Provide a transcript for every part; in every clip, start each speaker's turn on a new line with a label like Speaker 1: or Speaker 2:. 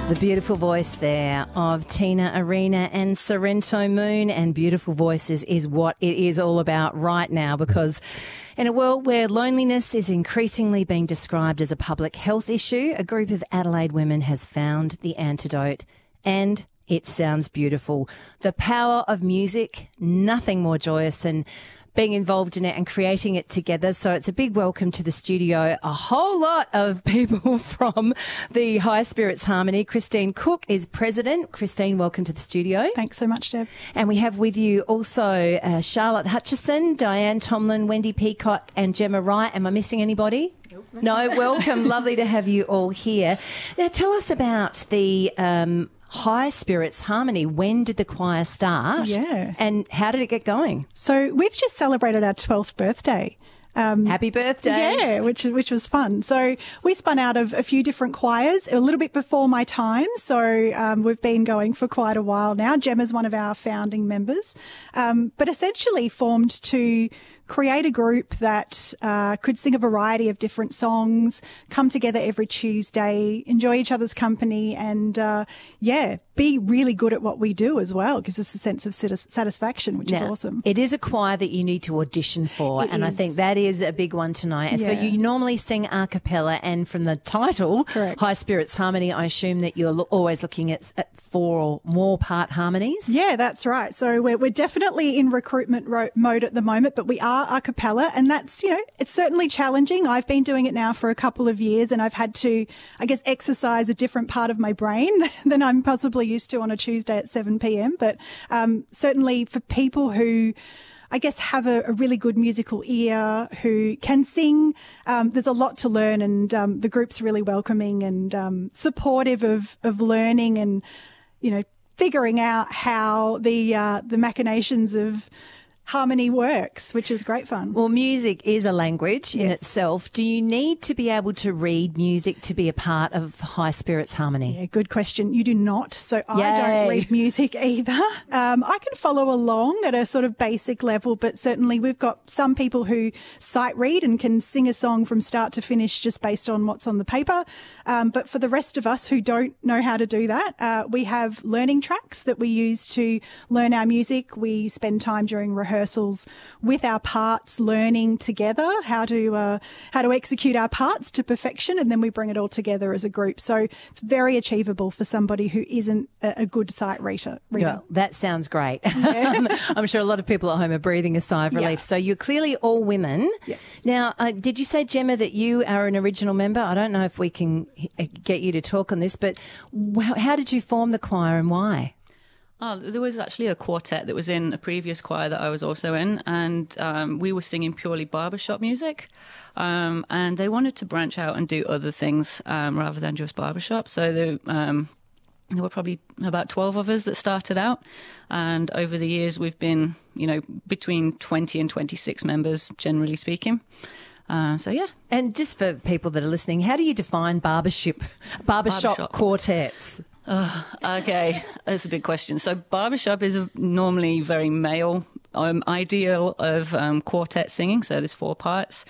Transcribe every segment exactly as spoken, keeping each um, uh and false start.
Speaker 1: The beautiful voice there of Tina Arena and Sorrento Moon, and beautiful voices is what it is all about right now, because in a world where loneliness is increasingly being described as a public health issue, a group of Adelaide women has found the antidote, and it sounds beautiful. The power of music, nothing more joyous than being involved in it and creating it together. So it's a big welcome to the studio. A whole lot of people from the High Spirits Harmony. Christine Cook is president. Christine, welcome to the studio.
Speaker 2: Thanks so much, Deb.
Speaker 1: And we have with you also uh, Charlotte Hutchison, Diane Tomlin, Wendy Peacock and Gemma Wright. Am I missing anybody? Nope. No, welcome. Lovely to have you all here. Now tell us about the um, High Spirits Harmony. When did the choir start?
Speaker 2: Yeah.
Speaker 1: And how did it get going?
Speaker 2: So we've just celebrated our twelfth birthday. Um,
Speaker 1: Happy birthday.
Speaker 2: Yeah, which, which was fun. So we spun out of a few different choirs a little bit before my time. So um, we've been going for quite a while now. Gemma's one of our founding members, um, but essentially formed to create a group that uh, could sing a variety of different songs, come together every Tuesday, enjoy each other's company, and uh, yeah, be really good at what we do as well. Gives us a sense of satis- satisfaction, which
Speaker 1: now,
Speaker 2: is awesome.
Speaker 1: It is a choir that you need to audition for,
Speaker 2: it
Speaker 1: and
Speaker 2: is.
Speaker 1: I think that is a big one tonight. And
Speaker 2: Yeah.
Speaker 1: so you normally sing a cappella, and from the title,
Speaker 2: Correct.
Speaker 1: High Spirits Harmony, I assume that you're lo- always looking at, at four or more part harmonies?
Speaker 2: Yeah, that's right. So we're, we're definitely in recruitment ro- mode at the moment, but we are a cappella, and that's, you know, it's certainly challenging. I've been doing it now for a couple of years, and I've had to, I guess, exercise a different part of my brain than I'm possibly used to on a Tuesday at seven p.m. But um, certainly for people who, I guess, have a, a really good musical ear, who can sing, um, there's a lot to learn, and um, the group's really welcoming and um, supportive of, of learning and, you know, figuring out how the uh, the machinations of harmony works, which is great fun.
Speaker 1: Well, music is a language in
Speaker 2: Yes.
Speaker 1: itself. Do you need to be able to read music to be a part of High Spirits Harmony?
Speaker 2: Yeah, good question. You do not. So I
Speaker 1: Yay.
Speaker 2: don't read music either. Um, I can follow along at a sort of basic level, but certainly we've got some people who sight read and can sing a song from start to finish just based on what's on the paper. Um, but for the rest of us who don't know how to do that, uh, we have learning tracks that we use to learn our music. We spend time during rehearsals with our parts, learning together how to uh, how to execute our parts to perfection, and then we bring it all together as a group. So it's very achievable for somebody who isn't a, a good sight reader. reader.
Speaker 1: Well, that sounds great. Yeah. I'm sure a lot of people at home are breathing a sigh of relief.
Speaker 2: Yeah.
Speaker 1: So you're clearly all women.
Speaker 2: Yes.
Speaker 1: Now, uh, did you say, Gemma, that you are an original member? I don't know if we can h- get you to talk on this, but wh- how did you form the choir and why?
Speaker 3: Oh, there was actually a quartet that was in a previous choir that I was also in, and um, we were singing purely barbershop music, um, and they wanted to branch out and do other things um, rather than just barbershop. So the, um, there were probably about twelve of us that started out, and over the years we've been, you know, between twenty and twenty-six members, generally speaking. Uh, so, yeah.
Speaker 1: And just for people that are listening, how do you define barbershop, barbershop,
Speaker 3: Barbershop.
Speaker 1: quartets?
Speaker 3: Oh, okay, that's a big question. So barbershop is a normally very male um, ideal of um, quartet singing. So there's four parts.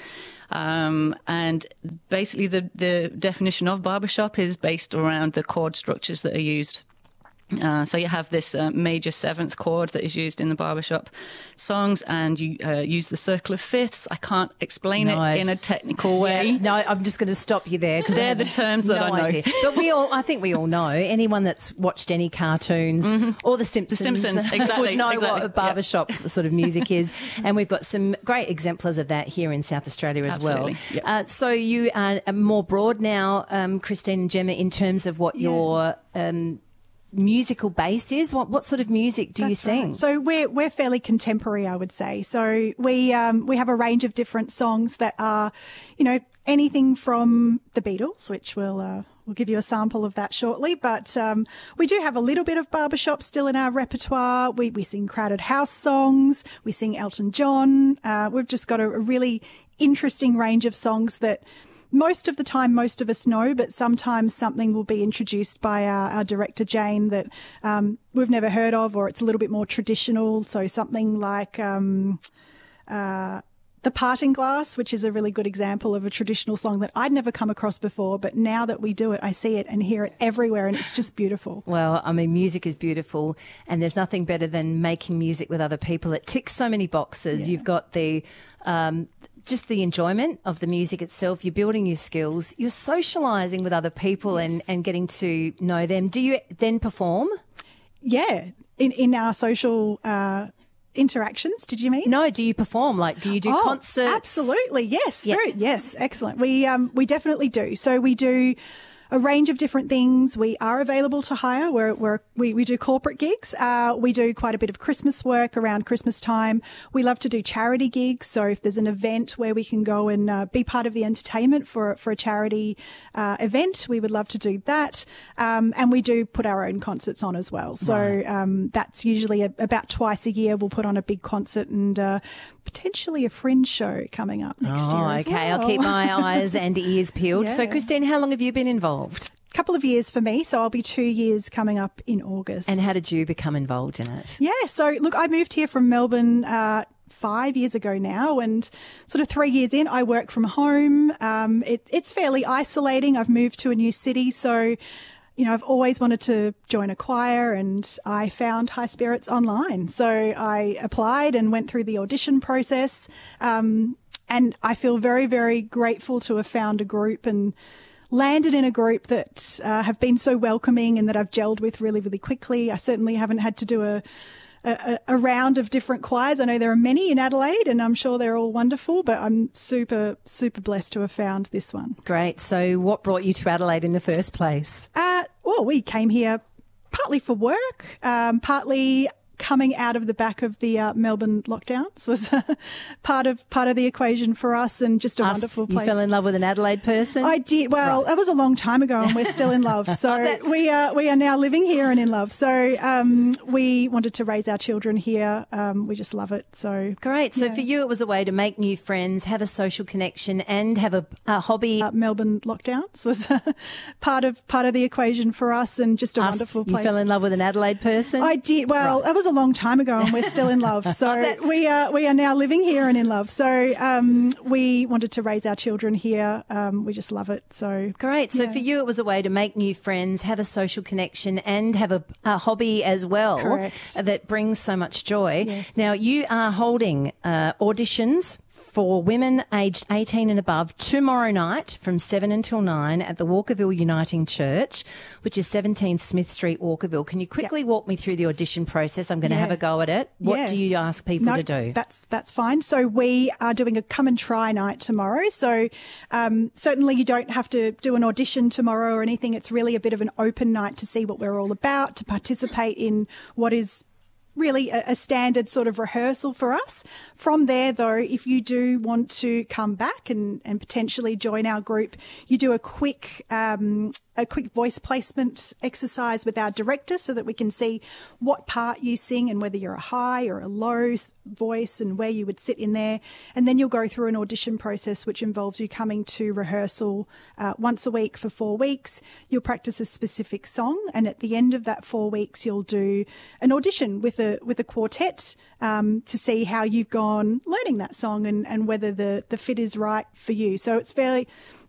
Speaker 3: Um, and basically the, the definition of barbershop is based around the chord structures that are used. Uh, so you have this uh, major seventh chord that is used in the barbershop songs, and you uh, use the circle of fifths. I can't explain
Speaker 1: No.
Speaker 3: it in a technical way.
Speaker 1: Yeah, no, I'm just going to stop you there because
Speaker 3: They're the terms that
Speaker 1: no
Speaker 3: I know.
Speaker 1: idea. But we all, I think we all know. Anyone that's watched any cartoons or The Simpsons,
Speaker 3: Simpsons, exactly,
Speaker 1: would know
Speaker 3: exactly,
Speaker 1: what a barbershop sort of music is. And we've got some great exemplars of that here in South Australia as
Speaker 3: Absolutely,
Speaker 1: well.
Speaker 3: yep.
Speaker 1: Uh, so you are more broad now, um, Christine and Gemma, in terms of what
Speaker 2: Yeah.
Speaker 1: your um, musical base is. What what sort of music do you
Speaker 2: That's
Speaker 1: sing?
Speaker 2: right. So we're we're fairly contemporary, I would say. So we um, we have a range of different songs that are, you know, anything from the Beatles, which we'll uh, we'll give you a sample of that shortly. But um, we do have a little bit of barbershop still in our repertoire. We we sing Crowded House songs. We sing Elton John. Uh, we've just got a, a really interesting range of songs that most of the time, most of us know, but sometimes something will be introduced by our, our director, Jane, that um, we've never heard of, or it's a little bit more traditional. So something like um, uh, The Parting Glass, which is a really good example of a traditional song that I'd never come across before, but now that we do it, I see it and hear it everywhere, and it's just beautiful.
Speaker 1: Well, I mean, music is beautiful, and there's nothing better than making music with other people. It ticks so many boxes. Yeah. You've got the... Um, just the enjoyment of the music itself. You're building your skills. You're socialising with other people yes. and, and getting to know them. Do you then perform?
Speaker 2: Yeah, in, in our social uh, interactions, did you mean?
Speaker 1: No, do you perform? Like, do you do
Speaker 2: oh,
Speaker 1: concerts?
Speaker 2: Absolutely, yes.
Speaker 1: Yeah.
Speaker 2: Very, yes, excellent. We, um, we definitely do. So we do a range of different things. We are available to hire. We're, we're, we, we do corporate gigs. Uh, we do quite a bit of Christmas work around Christmas time. We love to do charity gigs. So if there's an event where we can go and uh, be part of the entertainment for, for a charity uh, event, we would love to do that. Um, and we do put our own concerts on as well. So right. um, that's usually a, about twice a year we'll put on a big concert, and uh, potentially a fringe show coming up next
Speaker 1: oh,
Speaker 2: year as
Speaker 1: okay.
Speaker 2: well.
Speaker 1: I'll keep my eyes and ears peeled.
Speaker 2: Yeah.
Speaker 1: So, Christine, how long have you been involved?
Speaker 2: Couple of years for me, so I'll be two years coming up in August.
Speaker 1: And how did you become involved in it?
Speaker 2: Yeah, so look, I moved here from Melbourne uh, five years ago now, and sort of three years in, I work from home. Um, it, it's fairly isolating. I've moved to a new city, so you know, I've always wanted to join a choir, and I found High Spirits online. So I applied and went through the audition process, um, and I feel very, very grateful to have found a group and landed in a group that uh, have been so welcoming and that I've gelled with really, really quickly. I certainly haven't had to do a, a, a round of different choirs. I know there are many in Adelaide, and I'm sure they're all wonderful, but I'm super, super blessed to have found this one.
Speaker 1: Great. So what brought you to Adelaide in the first place?
Speaker 2: Uh, well, we came here partly for work, um, partly coming out of the back of the uh, Melbourne lockdowns was uh, part of part of the equation for us, and just a us, wonderful place.
Speaker 1: You fell in love with an Adelaide person?
Speaker 2: I did. Well, right. That was a long time ago, and we're still in love. So oh, we are we are now living here and in love. So um, we wanted to raise our children here. Um, we just love it. So
Speaker 1: great. So
Speaker 2: yeah.
Speaker 1: for you, it was a way to make new friends, have a social connection, and have a, a hobby.
Speaker 2: Uh, Melbourne lockdowns was uh, part of part of the equation for us, and just a
Speaker 1: us,
Speaker 2: wonderful place.
Speaker 1: You fell in love with an Adelaide person?
Speaker 2: I did. Well, right. that was a long time ago, and we're still in love. So oh, we are we are now living here and in love. So um, we wanted to raise our children here. Um, we just love it. So
Speaker 1: great. So yeah. for you, it was a way to make new friends, have a social connection, and have a, a hobby as well.
Speaker 2: Correct.
Speaker 1: That brings so much joy.
Speaker 2: Yes.
Speaker 1: Now you are holding uh, auditions for women aged eighteen and above tomorrow night from seven until nine at the Walkerville Uniting Church, which is seventeen Smith Street, Walkerville. Can you quickly yep. walk me through the audition process? I'm going to yeah. have a go at it. What yeah. do you ask people
Speaker 2: no,
Speaker 1: to do?
Speaker 2: That's that's fine. So we are doing a come and try night tomorrow. So um, certainly you don't have to do an audition tomorrow or anything. It's really a bit of an open night to see what we're all about, to participate in what is really a, a standard sort of rehearsal for us. From there, though, if you do want to come back and, and potentially join our group, you do a quick um, a quick voice placement exercise with our director so that we can see what part you sing and whether you're a high or a low voice and where you would sit in there. And then you'll go through an audition process which involves you coming to rehearsal uh, once a week for four weeks. You'll practice a specific song, and at the end of that four weeks you'll do an audition with a with a quartet um, to see how you've gone learning that song and, and whether the, the fit is right for you. So it's fairly